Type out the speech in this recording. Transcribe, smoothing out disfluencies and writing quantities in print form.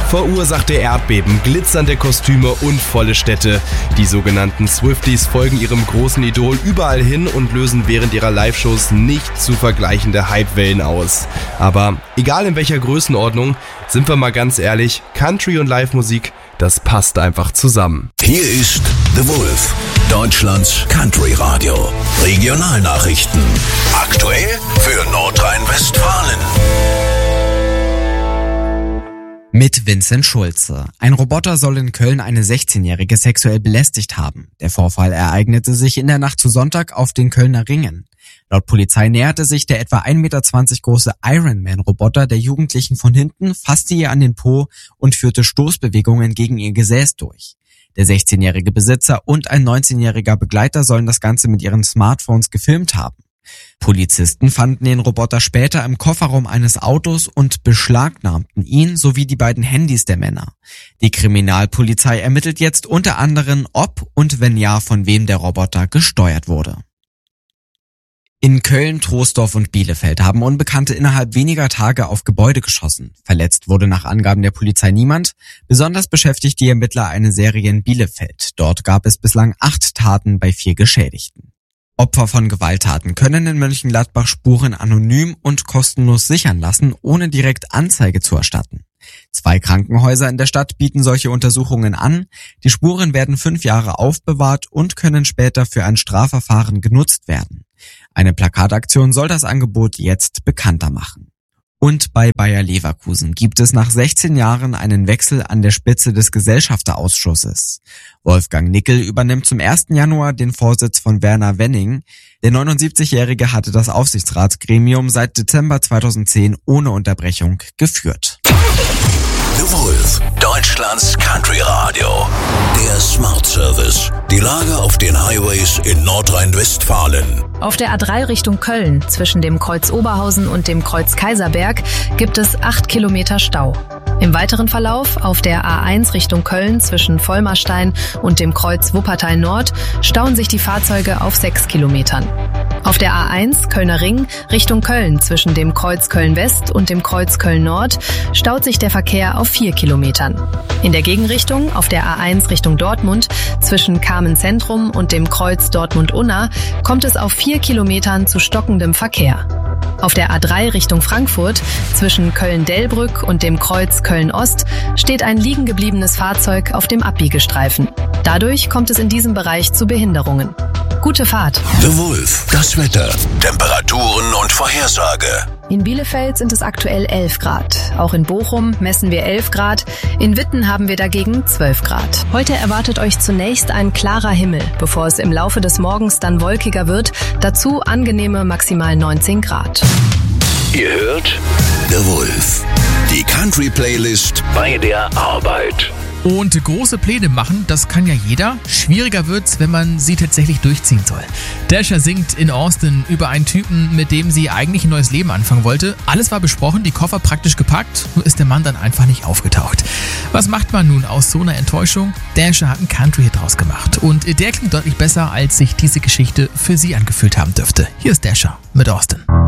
Verursachte Erdbeben, glitzernde Kostüme und volle Städte. Die sogenannten Swifties folgen ihrem großen Idol überall hin und lösen während ihrer Live-Shows nicht zu vergleichende Hypewellen aus. Aber egal in welcher Größenordnung, sind wir mal ganz ehrlich, Country und Live-Musik, das passt einfach zusammen. Hier ist The Wolf, Deutschlands Country-Radio. Regionalnachrichten. Aktuell für Nordrhein-Westfalen. Mit Vincent Schulze. Ein Roboter soll in Köln eine 16-Jährige sexuell belästigt haben. Der Vorfall ereignete sich in der Nacht zu Sonntag auf den Kölner Ringen. Laut Polizei näherte sich der etwa 1,20 Meter große Ironman-Roboter der Jugendlichen von hinten, fasste ihr an den Po und führte Stoßbewegungen gegen ihr Gesäß durch. Der 16-jährige Besitzer und ein 19-jähriger Begleiter sollen das Ganze mit ihren Smartphones gefilmt haben. Polizisten fanden den Roboter später im Kofferraum eines Autos und beschlagnahmten ihn sowie die beiden Handys der Männer. Die Kriminalpolizei ermittelt jetzt unter anderem, ob und wenn ja, von wem der Roboter gesteuert wurde. In Köln, Troisdorf und Bielefeld haben Unbekannte innerhalb weniger Tage auf Gebäude geschossen. Verletzt wurde nach Angaben der Polizei niemand. Besonders beschäftigt die Ermittler eine Serie in Bielefeld. Dort gab es bislang 8 Taten bei 4 Geschädigten. Opfer von Gewalttaten können in Mönchengladbach Spuren anonym und kostenlos sichern lassen, ohne direkt Anzeige zu erstatten. 2 Krankenhäuser in der Stadt bieten solche Untersuchungen an. Die Spuren werden 5 Jahre aufbewahrt und können später für ein Strafverfahren genutzt werden. Eine Plakataktion soll das Angebot jetzt bekannter machen. Und bei Bayer Leverkusen gibt es nach 16 Jahren einen Wechsel an der Spitze des Gesellschafterausschusses. Wolfgang Nickel übernimmt zum 1. Januar den Vorsitz von Werner Wenning. Der 79-Jährige hatte das Aufsichtsratsgremium seit Dezember 2010 ohne Unterbrechung geführt. The Wolf, Deutschlands Country Radio. Der Smart Service. Die Lage auf den Highways in Nordrhein-Westfalen. Auf der A3 Richtung Köln zwischen dem Kreuz Oberhausen und dem Kreuz Kaiserberg gibt es 8 Kilometer Stau. Im weiteren Verlauf auf der A1 Richtung Köln zwischen Vollmerstein und dem Kreuz Wuppertal Nord stauen sich die Fahrzeuge auf 6 Kilometern. Auf der A1 Kölner Ring Richtung Köln zwischen dem Kreuz Köln West und dem Kreuz Köln Nord staut sich der Verkehr auf 4 Kilometern. In der Gegenrichtung auf der A1 Richtung Dortmund zwischen Kamen Zentrum und dem Kreuz Dortmund-Unna kommt es auf 4 Kilometern zu stockendem Verkehr. Auf der A3 Richtung Frankfurt zwischen Köln-Delbrück und dem Kreuz Köln-Ost steht ein liegen gebliebenes Fahrzeug auf dem Abbiegestreifen. Dadurch kommt es in diesem Bereich zu Behinderungen. Gute Fahrt. The Wolf, das Wetter, Temperaturen und Vorhersage. In Bielefeld sind es aktuell 11 Grad. Auch in Bochum messen wir 11 Grad. In Witten haben wir dagegen 12 Grad. Heute erwartet euch zunächst ein klarer Himmel, bevor es im Laufe des Morgens dann wolkiger wird. Dazu angenehme maximal 19 Grad. Ihr hört The Wolf, die Country-Playlist bei der Arbeit. Und große Pläne machen, das kann ja jeder. Schwieriger wird's, wenn man sie tatsächlich durchziehen soll. Dasher singt in Austin über einen Typen, mit dem sie eigentlich ein neues Leben anfangen wollte. Alles war besprochen, die Koffer praktisch gepackt, nur ist der Mann dann einfach nicht aufgetaucht. Was macht man nun aus so einer Enttäuschung? Dasher hat einen Country-Hit draus gemacht. Und der klingt deutlich besser, als sich diese Geschichte für sie angefühlt haben dürfte. Hier ist Dasher mit Austin.